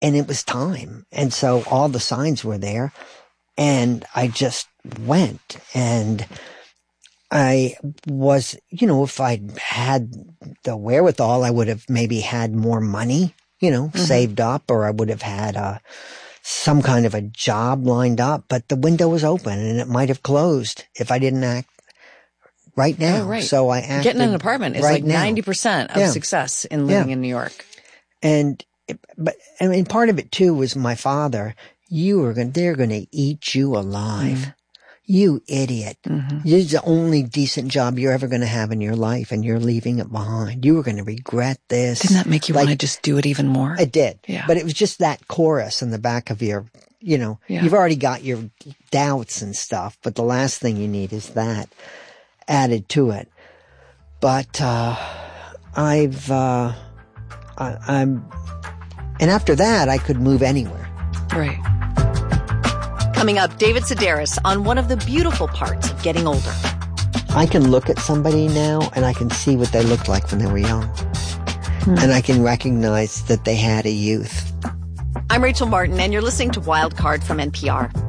and it was time. And so all the signs were there, and I just went. And I was, if I'd had the wherewithal, I would have maybe had more money, saved up, or I would have had some kind of a job lined up. But the window was open, and it might have closed if I didn't act right now. Oh, right. So I acted. Getting an apartment is right like 90% of success in living in New York. And, but I mean, part of it too was my father. They're going to eat you alive. You idiot. This is the only decent job you're ever going to have in your life, and you're leaving it behind. You were going to regret this. Didn't that make you want to just do it even more? It did. Yeah. But it was just that chorus in the back of your, you've already got your doubts and stuff, but the last thing you need is that added to it. But, and after that, I could move anywhere. Right. Coming up, David Sedaris on one of the beautiful parts of getting older. I can look at somebody now and I can see what they looked like when they were young. And I can recognize that they had a youth. I'm Rachel Martin, and you're listening to Wild Card from NPR.